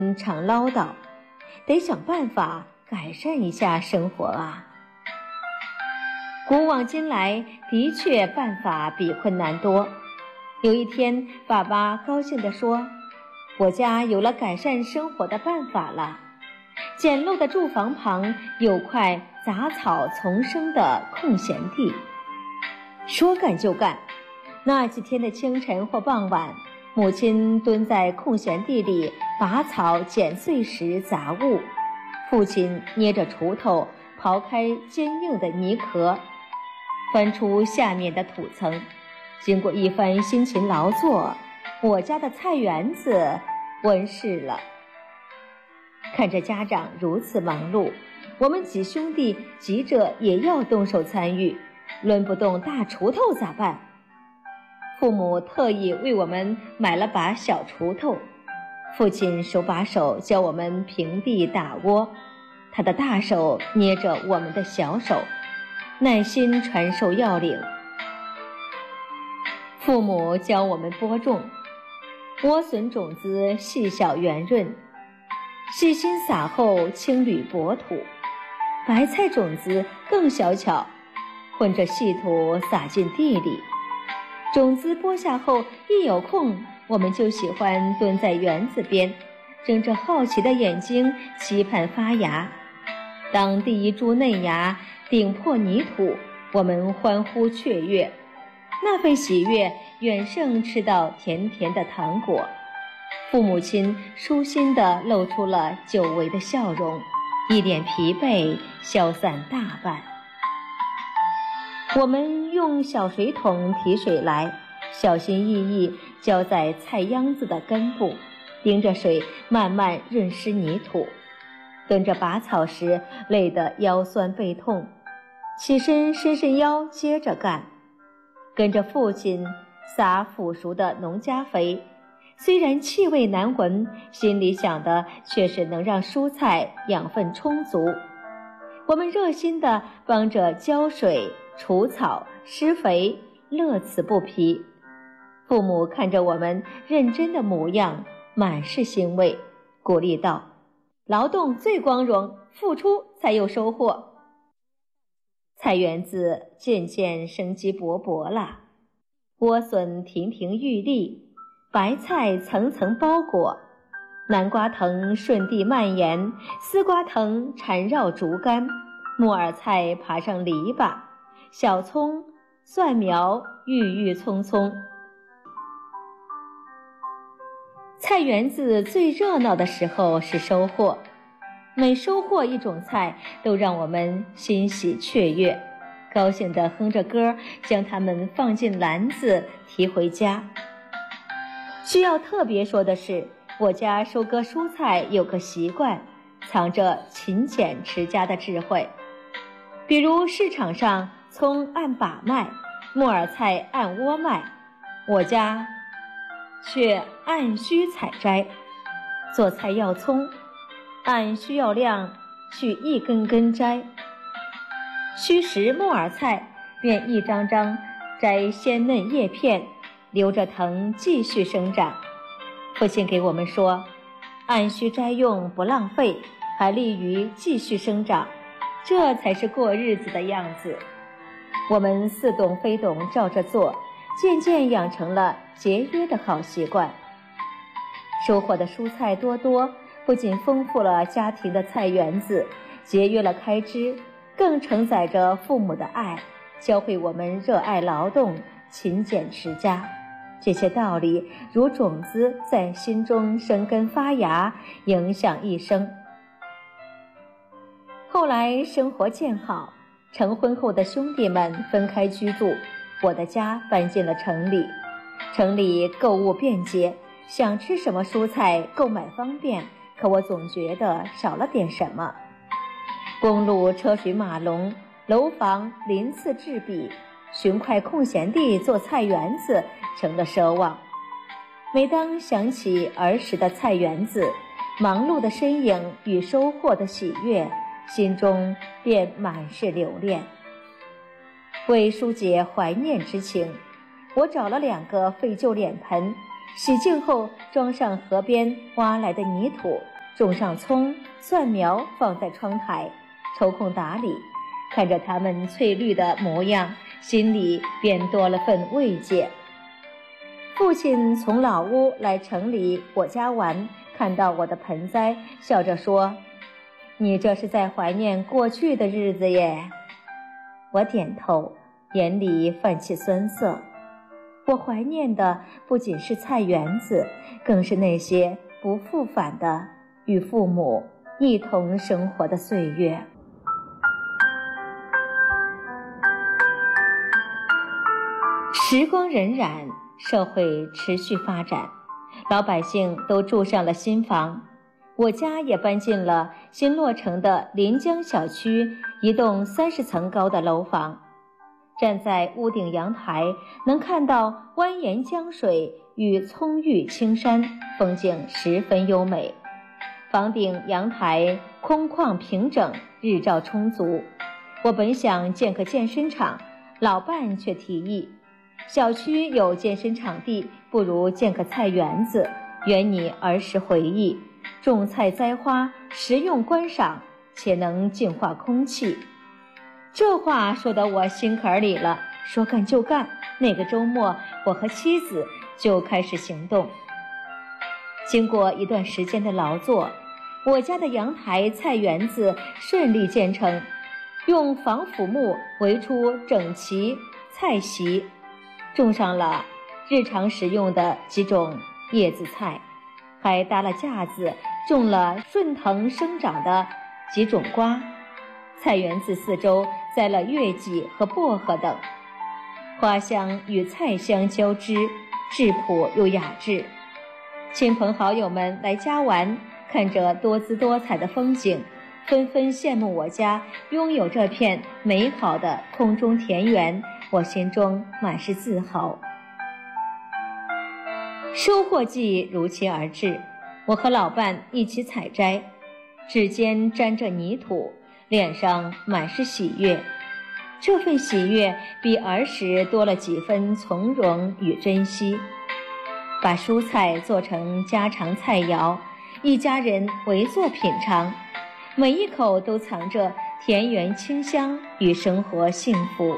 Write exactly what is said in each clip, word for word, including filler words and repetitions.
常唠叨，得想办法改善一下生活啊。古往今来，的确办法比困难多。有一天，爸爸高兴地说，我家有了改善生活的办法了。简陋的住房旁有块杂草丛生的空闲地。说干就干，那几天的清晨或傍晚，母亲蹲在空闲地里拔草捡碎石杂物，父亲捏着锄头刨开坚硬的泥壳，翻出下面的土层。经过一番辛勤劳作，我家的菜园子温室了。看着家长如此忙碌，我们几兄弟急着也要动手参与，抡不动大锄头咋办？父母特意为我们买了把小锄头，父亲手把手教我们平地打窝，他的大手捏着我们的小手，耐心传授要领。父母教我们播种，莴笋种子细小圆润，细心撒后青缕薄土；白菜种子更小巧，混着细土撒进地里。种子播下后，一有空我们就喜欢蹲在园子边，睁着好奇的眼睛期盼发芽。当第一株嫩芽顶破泥土，我们欢呼雀跃，那份喜悦远胜吃到甜甜的糖果。父母亲舒心地露出了久违的笑容，一脸疲惫消散大半。我们用小水桶提水来，小心翼翼浇在菜秧子的根部，盯着水慢慢润湿泥土。蹲着拔草时累得腰酸背痛，起身伸伸腰接着干。跟着父亲撒腐熟的农家肥，虽然气味难闻，心里想的却是能让蔬菜养分充足。我们热心地帮着浇水、除草、施肥，乐此不疲。父母看着我们认真的模样，满是欣慰，鼓励道：劳动最光荣，付出才有收获。菜园子渐渐生机勃勃了，莴笋亭亭玉立，白菜层层包裹，南瓜藤顺地蔓延，丝瓜藤缠绕竹竿，木耳菜爬上篱笆，小葱、蒜苗郁郁葱葱。菜园子最热闹的时候是收获，每收获一种菜，都让我们欣喜雀跃，高兴地哼着歌，将它们放进篮子提回家。需要特别说的是，我家收割蔬菜有个习惯，藏着勤俭持家的智慧。比如市场上葱按把卖，木耳菜按窝卖，我家却按需采摘。做菜要葱，按需要量去一根根摘，需时木耳菜便一张张摘鲜嫩叶片，留着藤继续生长。父亲给我们说，按需摘用不浪费，还利于继续生长，这才是过日子的样子。我们似懂非懂照着做，渐渐养成了节约的好习惯。收获的蔬菜多多，不仅丰富了家庭的菜园子，节约了开支，更承载着父母的爱，教会我们热爱劳动，勤俭持家。这些道理如种子在心中生根发芽，影响一生。后来生活渐好，成婚后的兄弟们分开居住，我的家搬进了城里。城里购物便捷，想吃什么蔬菜购买方便，可我总觉得少了点什么。公路车水马龙，楼房鳞次栉比，寻块空闲地做菜园子成了奢望。每当想起儿时的菜园子，忙碌的身影与收获的喜悦，心中便满是留恋。为疏解怀念之情，我找了两个废旧脸盆，洗净后装上河边挖来的泥土， 种上葱、蒜苗放在窗台，抽空打理，看着它们翠绿的模样，心里便多了份慰藉。父亲从老屋来城里我家玩，看到我的盆栽，笑着说：“你这是在怀念过去的日子耶。”我点头，眼里泛起酸涩。我怀念的不仅是菜园子，更是那些不复返的与父母一同生活的岁月。时光荏苒，社会持续发展，老百姓都住上了新房，我家也搬进了新落成的临江小区一栋三十层高的楼房。站在屋顶阳台，能看到蜿蜒江水与葱郁青山，风景十分优美。房顶阳台空旷平整，日照充足。我本想建个健身场，老伴却提议，小区有健身场地，不如建个菜园子，圆你儿时回忆，种菜栽花，实用观赏，且能净化空气。这话说到我心坎里了，说干就干。那个周末，我和妻子就开始行动。经过一段时间的劳作，我家的阳台菜园子顺利建成，用防腐木围出整齐菜席，种上了日常食用的几种叶子菜，还搭了架子，种了顺藤生长的几种瓜。菜园子四周栽了月季和薄荷等，花香与菜香交织，质朴又雅致。亲朋好友们来家玩，看着多姿多彩的风景，纷纷羡慕我家拥有这片美好的空中田园，我心中满是自豪。收获季如期而至，我和老伴一起采摘，指尖沾着泥土，脸上满是喜悦。这份喜悦比儿时多了几分从容与珍惜。把蔬菜做成家常菜肴，一家人围坐品尝，每一口都藏着田园清香与生活幸福。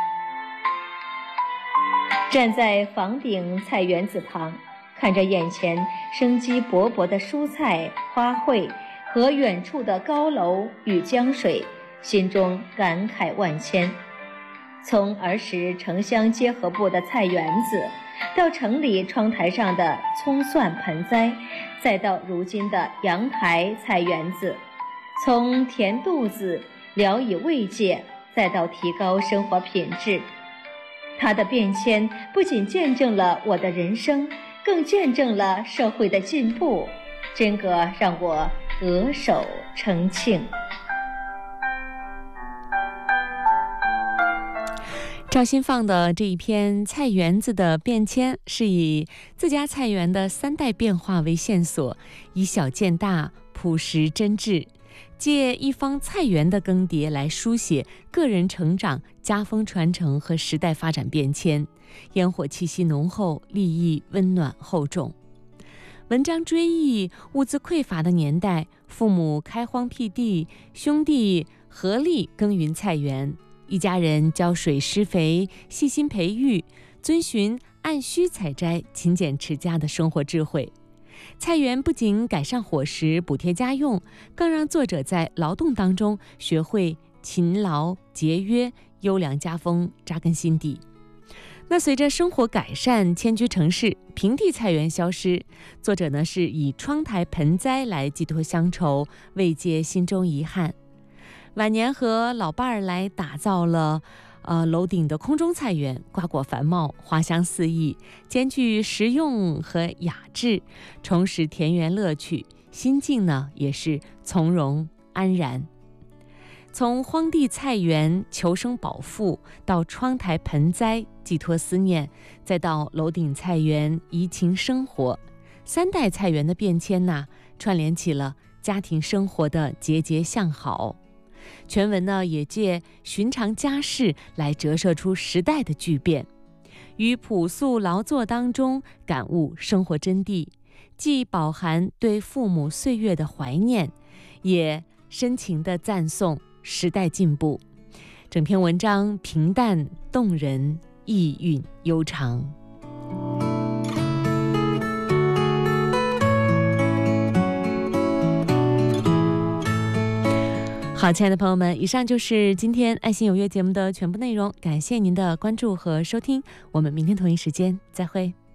站在房顶菜园子旁，看着眼前生机勃勃的蔬菜花卉和远处的高楼与江水，心中感慨万千。从儿时城乡结合部的菜园子，到城里窗台上的葱蒜盆栽，再到如今的阳台菜园子，从填肚子聊以慰藉，再到提高生活品质，它的变迁不仅见证了我的人生，更见证了社会的进步，真个让我额手称庆。 赵新放的这一篇菜园子的变迁，是以自家菜园的三代变化为线索，以小见大，朴实真挚，借一方菜园的更迭来书写个人成长、家风传承和时代发展变迁，烟火气息浓厚，立意温暖厚重。文章追忆物资匮乏的年代，父母开荒辟地，兄弟合力耕耘菜园，一家人浇水施肥，细心培育，遵循按需采摘、勤俭持家的生活智慧。菜园不仅改善伙食、补贴家用，更让作者在劳动当中学会勤劳、节约、优良家风扎根心底。那随着生活改善，迁居城市，平地菜园消失，作者呢是以窗台盆栽来寄托乡愁，慰藉心中遗憾。晚年和老伴儿来打造了呃楼顶的空中菜园，瓜果繁茂，花香四溢，兼具实用和雅致，重拾田园乐趣，心境呢也是从容安然。从荒地菜园求生保富，到窗台盆栽寄托思念，再到楼顶菜园怡情生活，三代菜园的变迁呐，串联起了家庭生活的节节向好。全文呢也借寻常家事来折射出时代的巨变，于朴素劳作当中感悟生活真谛， 既饱含对父母岁月的怀念，也深情地赞颂时代进步。整篇文章平淡动人，意蕴悠长。好，亲爱的朋友们，以上就是今天爱心有约节目的全部内容，感谢您的关注和收听，我们明天同一时间再会。